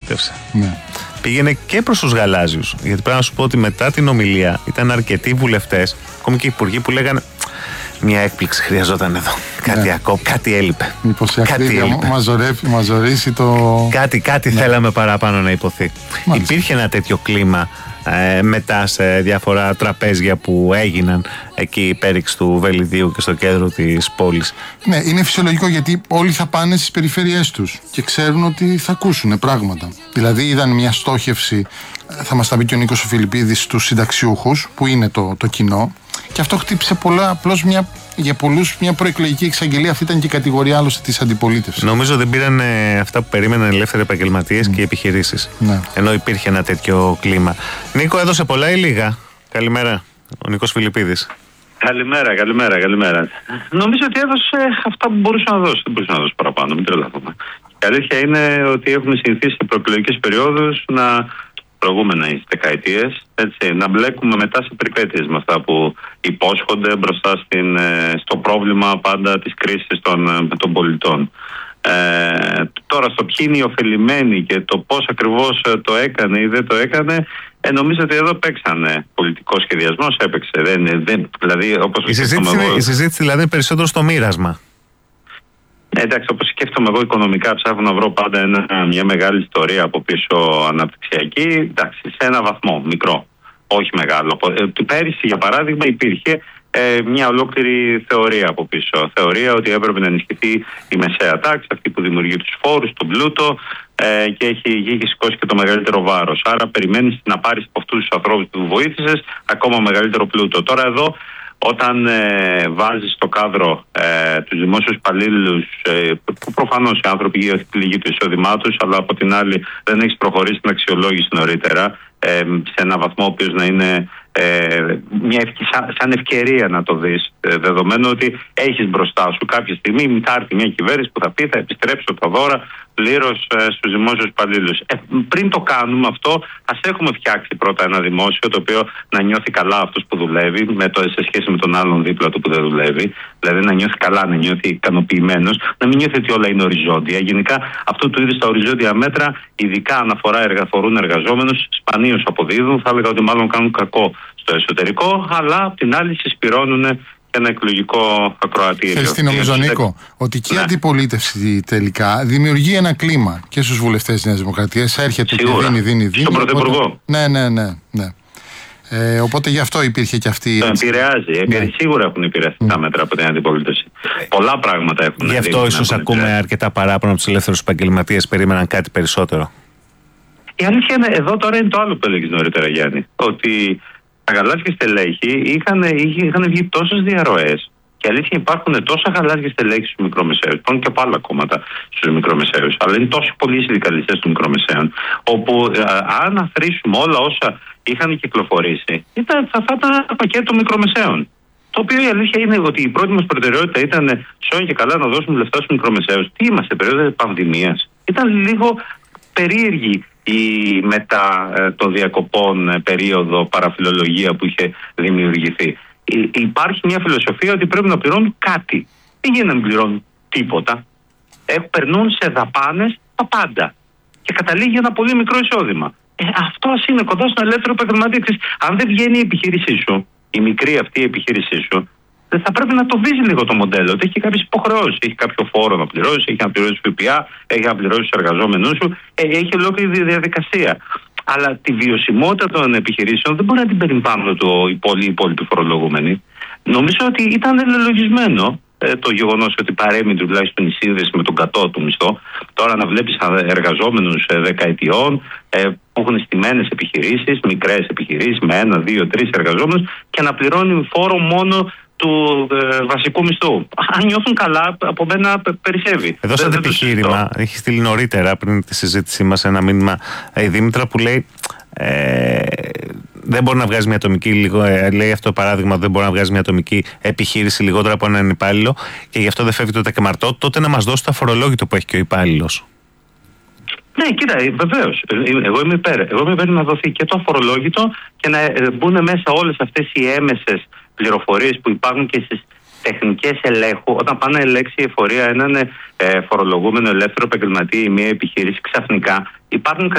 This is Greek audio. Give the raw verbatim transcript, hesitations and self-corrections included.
αντιπολίτευση. Ναι. Πήγαινε και προς τους γαλάζιους. Γιατί πρέπει να σου πω ότι μετά την ομιλία ήταν αρκετοί βουλευτές, ακόμη και υπουργοί, που λέγανε μια έκπληξη χρειαζόταν εδώ. Κάτι Ναι. ακόμα, κάτι έλειπε. Μήπως η Κάτι ακρίβεια έλειπε. μαζορεύει, μαζορίσει το... Κάτι, κάτι Ναι. θέλαμε παραπάνω να υποθεί. Μάλιστα. Υπήρχε ένα τέτοιο κλίμα ε, μετά σε διάφορα τραπέζια που έγιναν εκεί η πέριξη του Βελιδίου και στο κέντρο της πόλης. Ναι, είναι φυσιολογικό, γιατί όλοι θα πάνε στις περιφέρειές τους και ξέρουν ότι θα ακούσουν πράγματα. Δηλαδή είδαν μια στόχευση, θα μας τα πει και ο Νίκος ο Φιλιππίδης, στους συνταξιούχους, που είναι το, το κοινό, και αυτό χτύπησε πολλά, απλώς μια, για πολλούς μια προεκλογική εξαγγελία. Αυτή ήταν και η κατηγορία άλλωστε της αντιπολίτευσης. Νομίζω δεν πήραν ε, αυτά που περίμεναν οι ελεύθεροι επαγγελματίες mm. και οι επιχειρήσεις. Ναι. Ενώ υπήρχε ένα τέτοιο κλίμα. Νίκο, έδωσε πολλά ή λίγα? Καλημέρα, ο Νίκος Φιλιππίδης. Καλημέρα, καλημέρα, καλημέρα. Νομίζω ότι έδωσε αυτά που μπορούσε να δώσει. Δεν μπορούσε να δώσει παραπάνω, μην τρελαθούμε. Η αλήθεια είναι ότι έχουμε συνηθίσει σε προεκλογικές περιόδους, να προηγούμενα εις δεκαετίες, έτσι, να μπλέκουμε μετά σε περιπέτειες με αυτά που υπόσχονται μπροστά στην, στο πρόβλημα πάντα της κρίσης των, των πολιτών. Ε, τώρα στο ποιοι είναι οι ωφελημένοι και το πώς ακριβώς το έκανε ή δεν το έκανε, ε, νομίζω ότι εδώ παίξανε. Πολιτικό σχεδιασμός έπαιξε. Δεν, δεν, δηλαδή, όπως η, συζήτηση, εγώ... η συζήτηση δηλαδή είναι περισσότερο στο μοίρασμα. Ε, εντάξει, όπως σκέφτομαι εγώ οικονομικά, ψάχνω να βρω πάντα ένα, μια μεγάλη ιστορία από πίσω αναπτυξιακή. Εντάξει, σε ένα βαθμό, μικρό, όχι μεγάλο. Ε, πέρυσι, για παράδειγμα, υπήρχε ε, μια ολόκληρη θεωρία από πίσω. Θεωρία ότι έπρεπε να ενισχυθεί η μεσαία τάξη, αυτή που δημιουργεί τους φόρους, τον πλούτο, ε, και έχει, έχει σηκώσει και το μεγαλύτερο βάρος. Άρα περιμένεις να πάρεις από αυτούς τους ανθρώπους που βοήθησες ακόμα μεγαλύτερο πλούτο. Τώρα εδώ, όταν ε, βάζεις στο κάδρο ε, τους δημόσιους υπαλλήλους, ε, που προφανώς οι άνθρωποι για τη πληγή του εισόδημά τους, αλλά από την άλλη δεν έχεις προχωρήσει την αξιολόγηση νωρίτερα, ε, σε ένα βαθμό ο οποίος να είναι ε, μια ευκαι, σαν, σαν ευκαιρία να το δεις, ε, δεδομένου ότι έχεις μπροστά σου κάποια στιγμή θα έρθει μια κυβέρνηση που θα πει θα επιστρέψω τα δώρα πλήρως ε, στους δημόσιους υπαλλήλους. Ε, πριν το κάνουμε αυτό, ας έχουμε φτιάξει πρώτα ένα δημόσιο το οποίο να νιώθει καλά αυτός που δουλεύει με το, σε σχέση με τον άλλον δίπλα του που δεν δουλεύει. Δηλαδή να νιώθει καλά, να νιώθει ικανοποιημένος, να μην νιώθει ότι όλα είναι οριζόντια. Γενικά αυτού του είδους τα οριζόντια μέτρα, ειδικά αναφορά εργαφορούν εργαζόμενους, σπανίως αποδίδουν. Θα έλεγα ότι μάλλον κάνουν κακό στο εσωτερικό, αλλά απ' την άλλη συσπυρώνουν ένα εκλογικό ακροατήριο. Θέλεις τι νομίζω, Νίκο, ότι και η ναι. αντιπολίτευση τελικά δημιουργεί ένα κλίμα και στους βουλευτές της Νέας Δημοκρατίας. Έρχεται Σίγουρα. και δίνει, δίνει, δίνει. Στον Πρωθυπουργό. Ναι, ναι, ναι. ναι. Ε, οπότε γι' αυτό υπήρχε και αυτή. Το επηρεάζει. Ναι. Σίγουρα έχουν επηρεαστεί τα μέτρα από την αντιπολίτευση. Πολλά πράγματα έχουν. Γι' αυτό ίσως ακούμε αρκετά παράπονα από τους ελεύθερους επαγγελματίες. Περίμεναν κάτι περισσότερο. Η αλήθεια είναι, εδώ τώρα είναι το άλλο που έλεγες νωρίτερα, Γιάννη. Ότι τα γαλάζια στελέχη είχαν, είχαν βγει τόσες διαρροές. Και αλήθεια υπάρχουν τόσα γαλάζια στελέχη στους μικρομεσαίους. Υπάρχουν και από άλλα κόμματα στους μικρομεσαίους. Αλλά είναι τόσοι πολλοί συνδικαλιστές των μικρομεσαίων. Όπου α, αν αφρίσουμε όλα όσα είχαν κυκλοφορήσει, ήταν, θα, θα ήταν ένα πακέτο μικρομεσαίων. Το οποίο η αλήθεια είναι ότι η πρώτη μας προτεραιότητα ήταν σώνει και καλά να δώσουμε λεφτά στους μικρομεσαίους. Τι είμαστε, περίοδο πανδημίας? Ήταν λίγο περίεργη η μετά ε, των διακοπών ε, περίοδο παραφιλολογία που είχε δημιουργηθεί. Υ, υπάρχει μια φιλοσοφία ότι πρέπει να πληρώνουν κάτι. Δεν γίνεται να πληρώνουν τίποτα. Ε, περνούν σε δαπάνες τα πάντα. Και καταλήγει ένα πολύ μικρό εισόδημα. Ε, αυτό ας είναι κοντά στον ελεύθερο επαγγελματία. Αν δεν βγαίνει η επιχείρησή σου, η μικρή αυτή η επιχείρησή σου, θα πρέπει να το δεις λίγο το μοντέλο. Ότι έχει κάποιες υποχρεώσεις. Έχει κάποιο φόρο να πληρώσει, έχει να πληρώσει ΦΠΑ, έχει να πληρώσει τους εργαζόμενους σου, έχει ολόκληρη διαδικασία. Αλλά τη βιωσιμότητα των επιχειρήσεων δεν μπορεί να την περιπάνουν το οι υπόλοιποι φορολογούμενοι. Νομίζω ότι ήταν λογισμένο ε, το γεγονός ότι παρέμεινε τουλάχιστον η σύνδεση με τον κατώτατο μισθό. Τώρα να βλέπεις εργαζόμενους ε, δεκαετιών ε, που έχουν στημένες επιχειρήσεις, μικρές επιχειρήσεις με ένα, δύο, τρεις εργαζόμενους και να πληρώνουν φόρο μόνο του ε, βασικού μισθού. Αν νιώθουν καλά, από μένα περισσεύει. Εδώ σαν επιχείρημα, έχει στείλει νωρίτερα πριν τη συζήτησή μας ένα μήνυμα η Δήμητρα που λέει ε, δεν μπορεί να βγάζει μια ατομική, λιγο, ε, λέει αυτό το παράδειγμα, δεν μπορεί να βγάζει μια ατομική επιχείρηση λιγότερα από έναν υπάλληλο και γι' αυτό δεν φεύγει το τεκμαρτό, τότε να μας δώσει το αφορολόγητο που έχει και ο υπάλληλος. Ναι, κοίτα, βεβαίως. Εγώ είμαι υπέρ. Εγώ είμαι υπέρ να δοθεί και το αφορολόγητο και να μπουν μέσα όλες αυτές οι έμεσες πληροφορίες που υπάρχουν και στις τεχνικές ελέγχου. Όταν πάνε να ελέγξει η εφορία έναν ε, φορολογούμενο ελεύθερο επαγγελματία ή μια επιχείρηση, ξαφνικά υπάρχουν